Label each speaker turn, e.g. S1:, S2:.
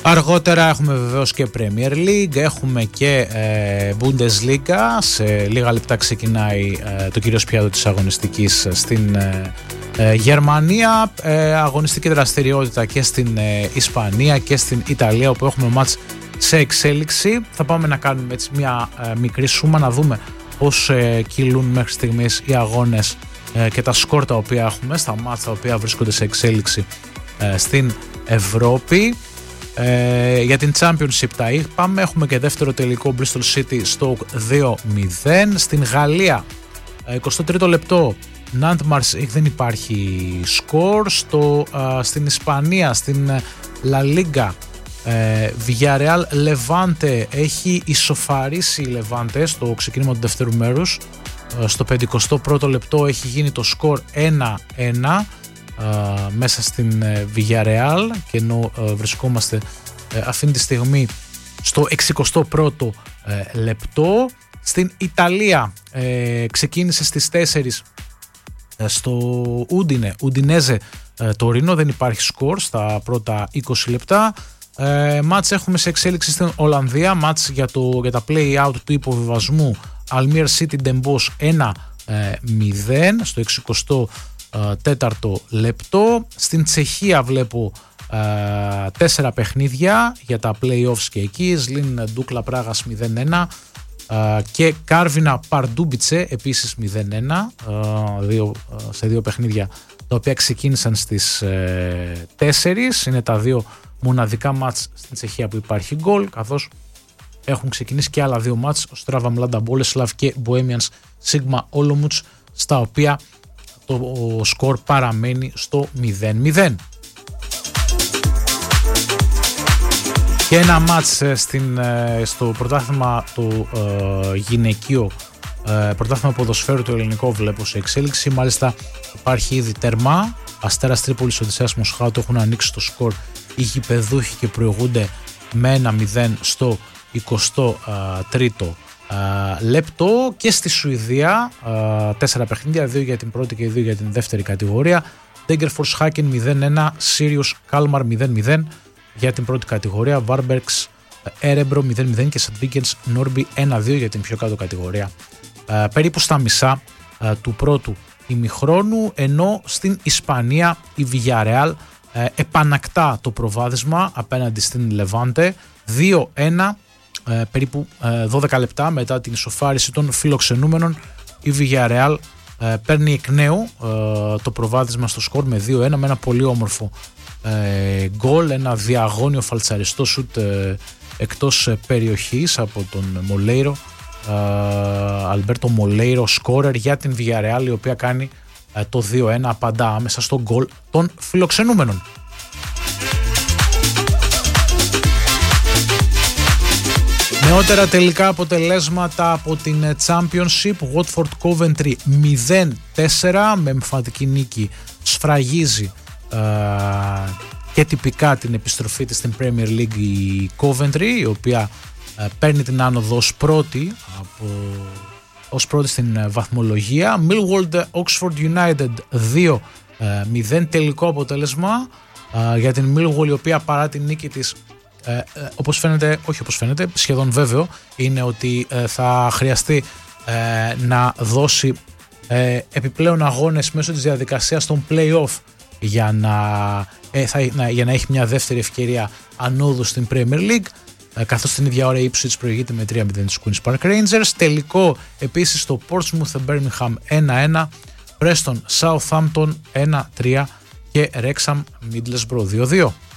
S1: Αργότερα έχουμε βεβαίως και Premier League, έχουμε και Bundesliga. Σε λίγα λεπτά ξεκινάει το κυρίως πιάτο της αγωνιστικής στην Γερμανία. Αγωνιστική δραστηριότητα και στην Ισπανία και στην Ιταλία, όπου έχουμε μάτς σε εξέλιξη. Θα πάμε να κάνουμε έτσι μια μικρή σούμα, να δούμε πώς κυλούν μέχρι στιγμής οι αγώνες και τα σκορ τα οποία έχουμε στα μάτς τα οποία βρίσκονται σε εξέλιξη στην Ευρώπη. Για την Championship τα είπαμε, έχουμε και δεύτερο τελικό Bristol City Stoke 2-0. Στην Γαλλία 23ο λεπτό Nantes Marseille, δεν υπάρχει σκορ. Στην Ισπανία, στην La Liga, Villarreal Levante, έχει ισοφαρίσει η Levante στο ξεκίνημα του δεύτερου μέρους. Στο 51ο λεπτό έχει γίνει το σκορ 1-1 μέσα στην Villarreal, και ενώ βρισκόμαστε αυτή τη στιγμή στο 61ο λεπτό. Στην Ιταλία ξεκίνησε στις 4 στο Ουντινέζε Τωρίνο, δεν υπάρχει σκορ στα πρώτα 20 λεπτά. Μάτς έχουμε σε εξέλιξη στην Ολλανδία, μάτς για τα play-out του υποβιβασμού Almere City Den Bosch 1-0 στο 64ο λεπτό. Στην Τσεχία βλέπω 4 παιχνίδια για τα play-offs και εκεί. Σλίν Ντούκλα Πράγας 0-1 και Κάρβινα Παρντούμπιτσε επίσης 0-1 σε 2 παιχνίδια τα οποία ξεκίνησαν στις 4. Είναι τα 2 μοναδικά μάτς στην Τσεχία που υπάρχει γκολ, καθώς έχουν ξεκινήσει και άλλα 2 μάτς, ο Στράβα Μλάντα Μπόλεσλαβ και Bohemians Sigma Olomouc, στα οποία το σκορ παραμένει στο 0-0. Και ένα μάτς στο πρωτάθλημα το γυναικείο, πρωτάθλημα ποδοσφαίρου το ελληνικό βλέπω σε εξέλιξη. Μάλιστα υπάρχει ήδη τερμά. Αστέρας Τρίπολης, Οδυσσέας Μοσχάτου έχουν ανοίξει το σκορ οι γηπεδούχοι και προηγούνται με 1-0 στο 23ο λεπτό. Και στη Σουηδία 4 παιχνίδια, 2 για την πρώτη και 2 για την δεύτερη κατηγορία. Degerfors Haken 0-1, Sirius Kalmar 0-0 για την πρώτη κατηγορία, Varbergs Erebro 0-0 και Sandvikens Norby 1-2 για την πιο κάτω κατηγορία. Περίπου στα μισά του πρώτου ημιχρόνου, ενώ στην Ισπανία η Villarreal επανακτά το προβάδισμα απέναντι στην Levante 2-1, περίπου 12 λεπτά μετά την ισοφάριση των φιλοξενούμενων. Η Villarreal παίρνει εκ νέου το προβάδισμα στο σκορ με 2-1 με ένα πολύ όμορφο γκολ, ένα διαγώνιο φαλτσαριστό σουτ εκτός περιοχής από τον Μολέιρο, Αλμπέρτο Μολέιρο, σκόρερ για την Villarreal, η οποία κάνει το 2-1, απαντά άμεσα στο γκολ των φιλοξενούμενων. Νεότερα τελικά αποτελέσματα από την Championship. Watford Coventry 0-4, με εμφαντική νίκη σφραγίζει και τυπικά την επιστροφή της στην Premier League η Coventry, η οποία παίρνει την άνοδο ως πρώτη στην βαθμολογία. Millwall Oxford United 2-0 τελικό αποτέλεσμα για την Millwall, η οποία παρά την νίκη της, όπως φαίνεται, σχεδόν βέβαιο είναι ότι θα χρειαστεί να δώσει επιπλέον αγώνες μέσω της διαδικασίας των play-off για να έχει μια δεύτερη ευκαιρία ανόδου στην Premier League, καθώς την ίδια ώρα η Ipswich προηγείται με 3-0 της Queen's Park Rangers. Τελικό επίσης στο Portsmouth Birmingham 1-1, Preston Southampton 1-3 και Wrexham Middlesbrough 2-2.